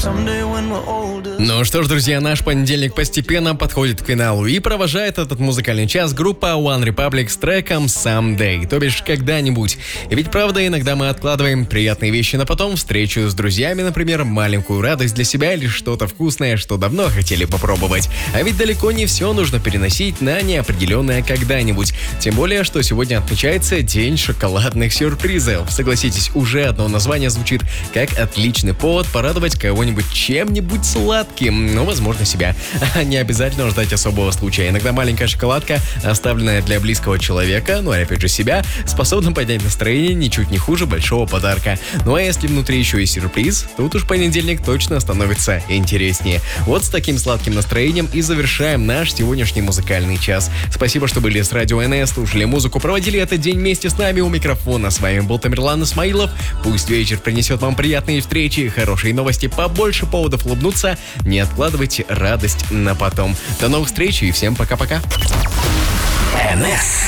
Ну что ж, друзья, наш понедельник постепенно подходит к финалу и провожает этот музыкальный час группа One Republic с треком Someday, то бишь когда-нибудь. И ведь правда, иногда мы откладываем приятные вещи на потом, встречу с друзьями, например, маленькую радость для себя или что-то вкусное, что давно хотели попробовать. А ведь далеко не все нужно переносить на неопределенное когда-нибудь. Тем более, что сегодня отмечается День шоколадных сюрпризов. Согласитесь, уже одно название звучит как отличный повод порадовать кого-нибудь чем-нибудь сладким, но, возможно, себя. Не обязательно ждать особого случая. Иногда маленькая шоколадка, оставленная для близкого человека, ну и опять же себя, способна поднять настроение ничуть не хуже большого подарка. Ну а если внутри еще и сюрприз, тут уж понедельник точно становится интереснее. Вот с таким сладким настроением и завершаем наш сегодняшний музыкальный час. Спасибо, что были с Радио НС, слушали музыку, проводили этот день вместе с нами у микрофона. С вами был Тамерлан Исмаилов. Пусть вечер принесет вам приятные встречи, хорошие новости, побольше поводов улыбнуться. Не откладывайте радость на потом. До новых встреч и всем пока-пока. НС.